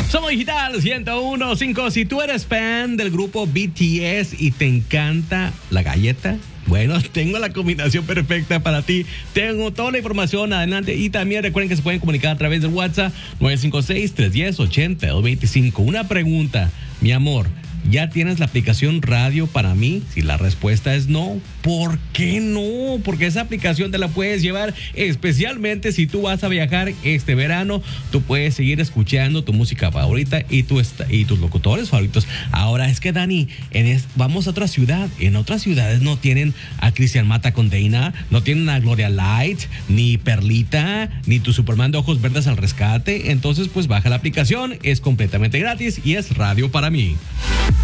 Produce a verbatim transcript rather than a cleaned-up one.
Somos Digital ciento uno punto cinco. Si tú eres fan del grupo B T S y te encanta la galleta, bueno, tengo la combinación perfecta para ti. Tengo toda la información adelante y también recuerden que se pueden comunicar a través del WhatsApp nueve cinco seis, tres uno cero, ocho dos dos cinco. Una pregunta, mi amor, ¿ya tienes la aplicación Radio para mí? Si la respuesta es no, ¿por qué no? Porque esa aplicación te la puedes llevar especialmente si tú vas a viajar este verano. Tú puedes seguir escuchando tu música favorita y, tu y tus locutores favoritos. Ahora es que, Dani, en es, vamos a otra ciudad. En otras ciudades no tienen a Cristian Mata con Deina, no tienen a Gloria Light, ni Perlita, ni tu Superman de ojos verdes al rescate. Entonces, pues baja la aplicación, es completamente gratis y es Radio para mí.